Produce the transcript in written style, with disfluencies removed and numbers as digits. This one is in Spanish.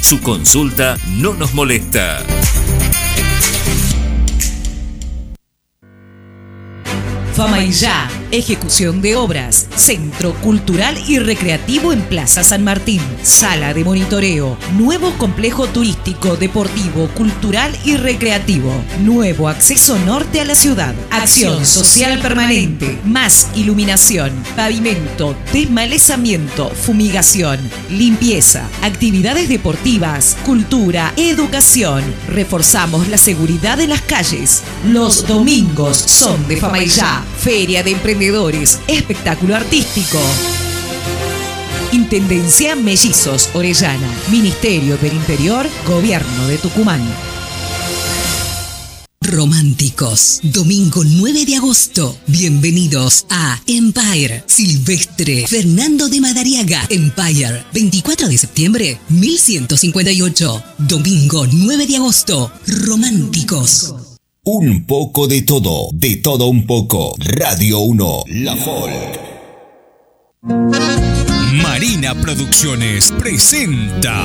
Su consulta no nos molesta. Famaillá, ejecución de obras, Centro Cultural y Recreativo en Plaza San Martín, sala de monitoreo, nuevo complejo turístico, deportivo, cultural y recreativo, nuevo acceso norte a la ciudad, acción social permanente, más iluminación, pavimento, desmalezamiento, fumigación, limpieza, actividades deportivas, cultura, educación. Reforzamos la seguridad de las calles. Los domingos son de Famaillá. Feria de Emprendedores, espectáculo artístico. Intendencia Mellizos Orellana, Ministerio del Interior, Gobierno de Tucumán. Románticos, domingo 9 de agosto. Bienvenidos a Empire, Silvestre, Fernando de Madariaga. Empire, 24 de septiembre, 1158. Domingo 9 de agosto. Románticos. Un poco de todo un poco. Radio 1, La Folk. Marina Producciones presenta